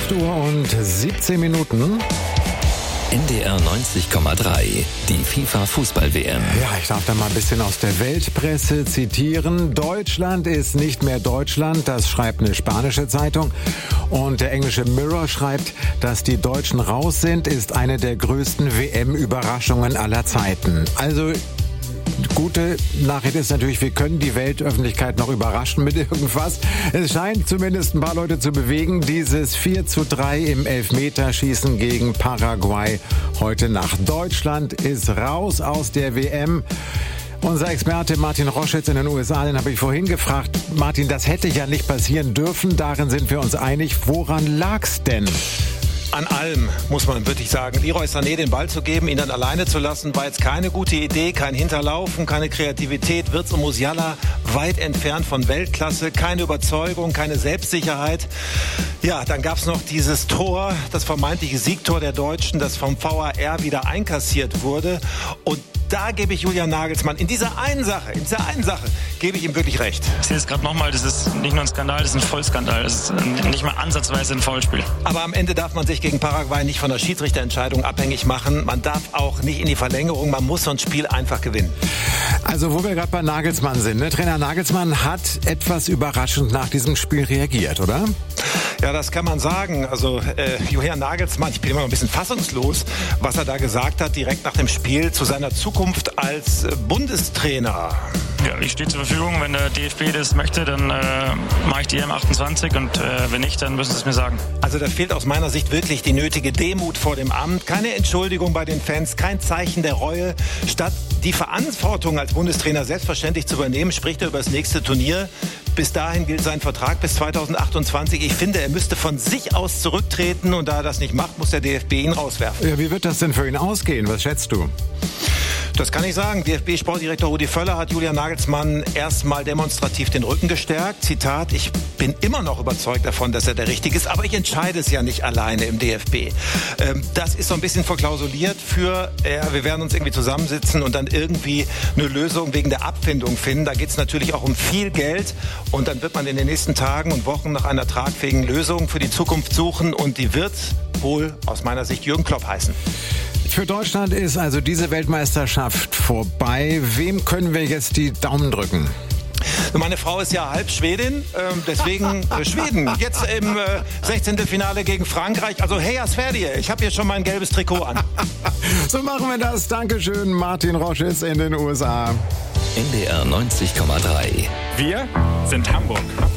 8:17 NDR 90,3, die FIFA-Fußball-WM. Ja, ich darf da mal ein bisschen aus der Weltpresse zitieren. Deutschland ist nicht mehr Deutschland, das schreibt eine spanische Zeitung. Und der englische Mirror schreibt, dass die Deutschen raus sind, ist eine der größten WM-Überraschungen aller Zeiten. Also gute Nachricht ist natürlich, wir können die Weltöffentlichkeit noch überraschen mit irgendwas. Es scheint zumindest ein paar Leute zu bewegen. Dieses 4:3 im Elfmeterschießen gegen Paraguay heute Nacht. Deutschland ist raus aus der WM. Unser Experte Martin Roschitz in den USA, den habe ich vorhin gefragt. Martin, das hätte ja nicht passieren dürfen. Darin sind wir uns einig. Woran lag's denn? An allem, muss man wirklich sagen. Leroy Sané den Ball zu geben, ihn dann alleine zu lassen, war jetzt keine gute Idee. Kein Hinterlaufen, keine Kreativität. Wirtz und Musiala weit entfernt von Weltklasse. Keine Überzeugung, keine Selbstsicherheit. Ja, dann gab es noch dieses Tor, das vermeintliche Siegtor der Deutschen, das vom VAR wieder einkassiert wurde. Und da gebe ich Julian Nagelsmann in dieser einen Sache gebe ich ihm wirklich recht. Ich sehe es gerade nochmal, das ist nicht nur ein Skandal, das ist ein Vollskandal. Das ist nicht mal ansatzweise ein Foulspiel. Aber am Ende darf man sich gegen Paraguay nicht von der Schiedsrichterentscheidung abhängig machen. Man darf auch nicht in die Verlängerung, man muss so ein Spiel einfach gewinnen. Also wo wir gerade bei Nagelsmann sind, ne? Trainer Nagelsmann hat etwas überraschend nach diesem Spiel reagiert, oder? Ja, das kann man sagen. Also Julian Nagelsmann, ich bin immer noch ein bisschen fassungslos, was er da gesagt hat, direkt nach dem Spiel zu seiner Zukunft als Bundestrainer. Ja, ich stehe zur Verfügung. Wenn der DFB das möchte, dann mache ich die EM28 und wenn nicht, dann müssen sie es mir sagen. Also da fehlt aus meiner Sicht wirklich die nötige Demut vor dem Amt. Keine Entschuldigung bei den Fans, kein Zeichen der Reue. Statt die Verantwortung als Bundestrainer selbstverständlich zu übernehmen, spricht er über das nächste Turnier. Bis dahin gilt sein Vertrag bis 2028. Ich finde, er müsste von sich aus zurücktreten und da er das nicht macht, muss der DFB ihn rauswerfen. Ja, wie wird das denn für ihn ausgehen? Was schätzt du? Das kann ich sagen. DFB-Sportdirektor Rudi Völler hat Julian Nagelsmann erstmal demonstrativ den Rücken gestärkt. Zitat, ich bin immer noch überzeugt davon, dass er der Richtige ist, aber ich entscheide es ja nicht alleine im DFB. Das ist so ein bisschen verklausuliert für, wir werden uns irgendwie zusammensitzen und dann irgendwie eine Lösung wegen der Abfindung finden. Da geht es natürlich auch um viel Geld und dann wird man in den nächsten Tagen und Wochen nach einer tragfähigen Lösung für die Zukunft suchen und die wird wohl aus meiner Sicht Jürgen Klopp heißen. Für Deutschland ist also diese Weltmeisterschaft vorbei. Wem können wir jetzt die Daumen drücken? Meine Frau ist ja halb Schwedin, deswegen Schweden. Jetzt im 16. Finale gegen Frankreich. Also Heja Sverige, ich habe hier schon mein gelbes Trikot an. So machen wir das. Dankeschön, Martin Roschitz in den USA. NDR 90,3. Wir sind Hamburg.